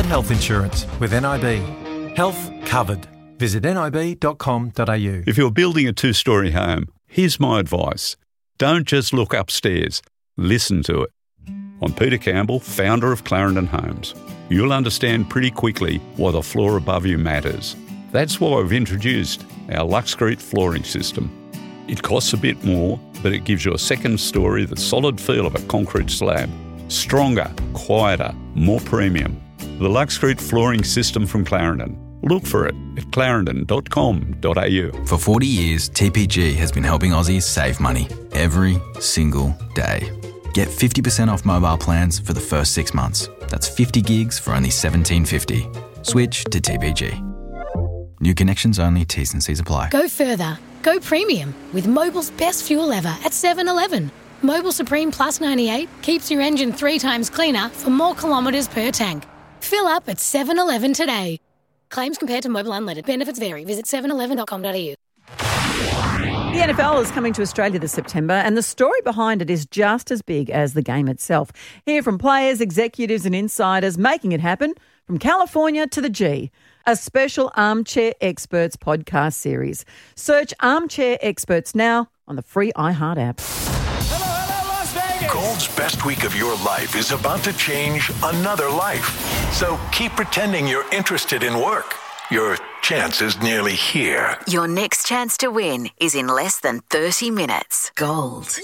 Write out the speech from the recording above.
health insurance with NIB. Health covered. Visit nib.com.au. If you're building a 2-storey home, here's my advice. Don't just look upstairs. Listen to it. I'm Peter Campbell, founder of Clarendon Homes. You'll understand pretty quickly why the floor above you matters. That's why we've introduced our Luxcrete flooring system. It costs a bit more, but it gives you a second story, the solid feel of a concrete slab. Stronger, quieter, more premium. The Luxcrete flooring system from Clarendon. Look for it at clarendon.com.au. For 40 years, TPG has been helping Aussies save money every single day. Get 50% off mobile plans for the first 6 months. That's 50 gigs for only $17.50. Switch to TPG. New connections only, T's and C's apply. Go further. Go premium with Mobil's best fuel ever at 7-Eleven. Mobil Supreme Plus 98 keeps your engine 3 times cleaner for more kilometres per tank. Fill up at 7-Eleven today. Claims compared to Mobil Unleaded. Benefits vary. Visit 7eleven.com.au. The NFL is coming to Australia this September, and the story behind it is just as big as the game itself. Hear from players, executives and insiders making it happen from California to the G. A special Armchair Experts podcast series. Search Armchair Experts now on the free iHeart app. Hello, Las Vegas! Gold's best week of your life is about to change another life. So keep pretending you're interested in work. Your chance is nearly here. Your next chance to win is in less than 30 minutes. Gold.